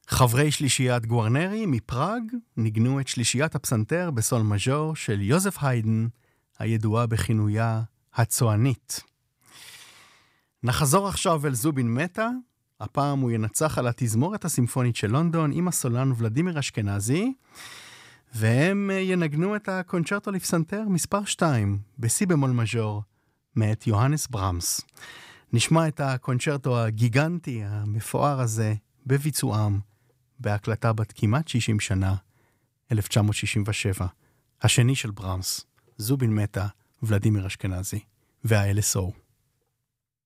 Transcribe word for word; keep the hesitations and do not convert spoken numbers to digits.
חברי שלישיית גוארנרי מפראג ניגנו את שלישיית הפסנתר בסול מז'ור של יוזף היידן, הידועה בכינויה הצוענית. נחזור עכשיו אל זובין מטה, הפעם הוא ינצח על התזמורת הסימפונית של לונדון עם הסולן ולדימיר אשכנזי, והם ינגנו את הקונצ'רטו לפסנתר מספר שתיים בסי במול מז'ור מאת יוהנס ברמס. נשמע את הקונצ'רטו הגיגנטי המפואר הזה בביצועם בהקלטה בת כמעט שישים שנה, אלף תשע מאות שישים ושבע, השני של ברמס, זובין מטה, ולדימיר אשכנזי וה-אל אס או.